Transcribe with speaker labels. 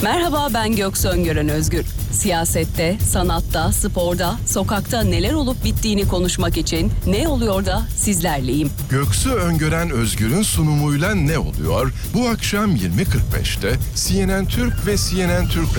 Speaker 1: Merhaba, ben Göksu Öngören Özgür. Siyasette, sanatta, sporda, sokakta neler olup bittiğini konuşmak için Ne Oluyor da sizlerleyim.
Speaker 2: Göksu Öngören Özgür'ün sunumuyla Ne Oluyor? Bu akşam 20.45'te CNN Türk ve CNN Türk